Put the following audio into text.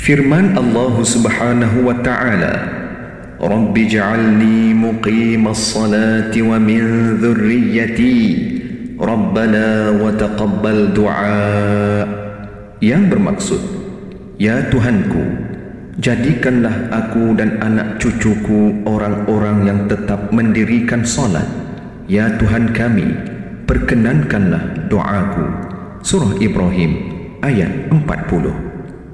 Firman Allah Subhanahu wa ta'ala, Rabbi ja'alni muqimas salati wa min dhurriyyati Rabbana wa taqabbal du'a. Yang bermaksud, ya Tuhanku, jadikanlah aku dan anak cucuku orang-orang yang tetap mendirikan solat. Ya Tuhan kami, perkenankanlah doaku. Surah Ibrahim ayat 40.